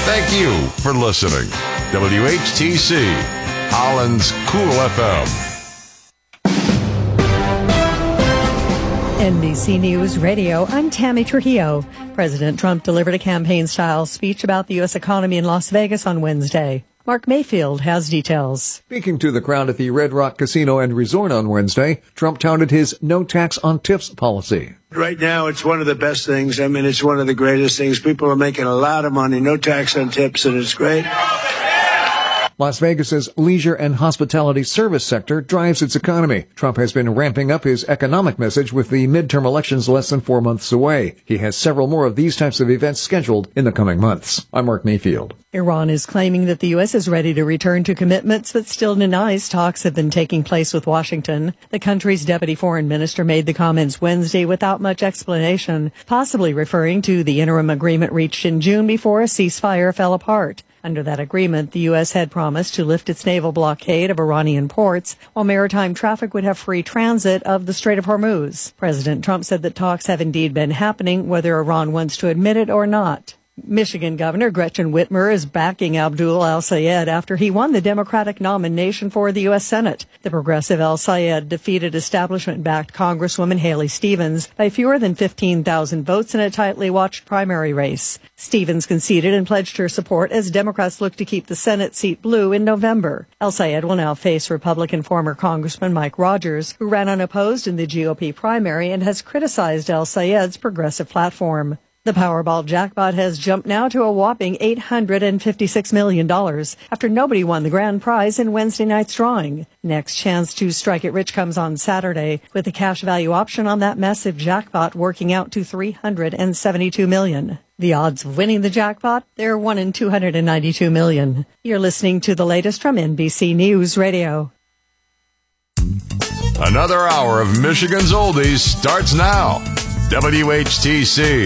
Thank you for listening. WHTC, Holland's Cool FM. NBC News Radio, I'm Tammy Trujillo. President Trump delivered a campaign-style speech about the U.S. economy in Las Vegas on Wednesday. Mark Mayfield has details. Speaking to the crowd at the Red Rock Casino and Resort on Wednesday, Trump touted his no tax on tips policy. Right now, it's one of the best things. I mean, it's one of the greatest things. People are making a lot of money, no tax on tips, and it's great. Las Vegas's leisure and hospitality service sector drives its economy. Trump has been ramping up his economic message with the midterm elections less than 4 months away. He has several more of these types of events scheduled in the coming months. I'm Mark Mayfield. Iran is claiming that the U.S. is ready to return to commitments, but still denies talks have been taking place with Washington. The country's deputy foreign minister made the comments Wednesday without much explanation, possibly referring to the interim agreement reached in June before a ceasefire fell apart. Under that agreement, the U.S. had promised to lift its naval blockade of Iranian ports, while maritime traffic would have free transit of the Strait of Hormuz. President Trump said that talks have indeed been happening, whether Iran wants to admit it or not. Michigan Governor Gretchen Whitmer is backing Abdul al-Sayed after he won the Democratic nomination for the U.S. Senate. The progressive al-Sayed defeated establishment-backed Congresswoman Haley Stevens by fewer than 15,000 votes in a tightly watched primary race. Stevens conceded and pledged her support as Democrats look to keep the Senate seat blue in November. Al-Sayed will now face Republican former Congressman Mike Rogers, who ran unopposed in the GOP primary and has criticized al-Sayed's progressive platform. The Powerball jackpot has jumped now to a whopping $856 million after nobody won the grand prize in Wednesday night's drawing. Next chance to strike it rich comes on Saturday, with the cash value option on that massive jackpot working out to $372 million. The odds of winning the jackpot, they're 1 in 292 million. You're listening to the latest from NBC News Radio. Another hour of Michigan's Oldies starts now. WHTC,